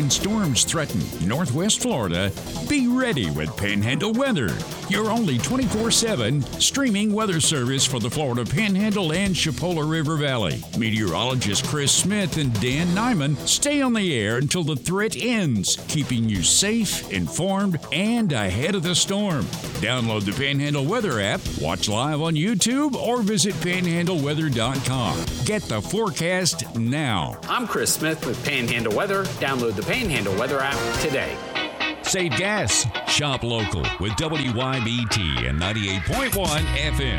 when storms threaten Northwest Florida, be ready with Panhandle Weather, your only 24/7 streaming weather service for the Florida Panhandle and Chipola River Valley. Meteorologist Chris Smith and Dan Nyman stay on the air until the threat ends, keeping you safe, informed, and ahead of the storm. Download the Panhandle Weather app, watch live on YouTube, or visit panhandleweather.com. Get the forecast now. I'm Chris Smith with Panhandle Weather. Download the Panhandle Weather app today. Save gas. Shop local with WYBT and 98.1 FM.